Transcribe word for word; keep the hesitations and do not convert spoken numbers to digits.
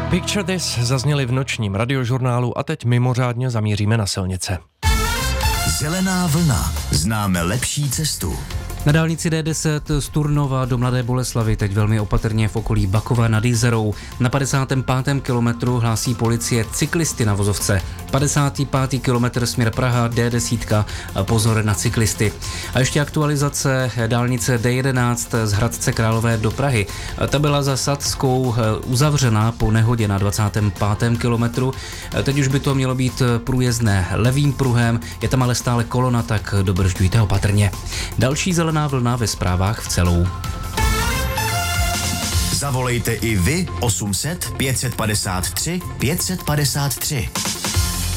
Picture This zazněly v nočním radiožurnálu a teď mimořádně zamíříme na silnice. Zelená vlna. Známe lepší cestu. Na dálnici D deset z Turnova do Mladé Boleslavi teď velmi opatrně v okolí Bakova nad Jizerou. Na padesátém pátém kilometru hlásí policie cyklisty na vozovce. padesátý pátý kilometr směr Praha D deset, pozor na cyklisty. A ještě aktualizace dálnice D jedenáct z Hradce Králové do Prahy. Ta byla za Sadskou uzavřena po nehodě na dvacátém pátém kilometru. Teď už by to mělo být průjezdné levým pruhem, je tam ale stále kolona, tak dobržďujte opatrně. Další zelená vlna ve zprávách v celou. Zavolejte i vy osm set pět set padesát tři pět set padesát tři.